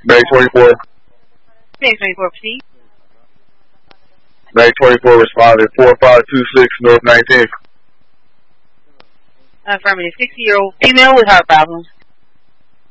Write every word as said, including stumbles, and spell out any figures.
May twenty-four. May twenty-four, proceed. May twenty-four responded, four five two six North nineteenth. Affirmative, sixty-year-old female with heart problems.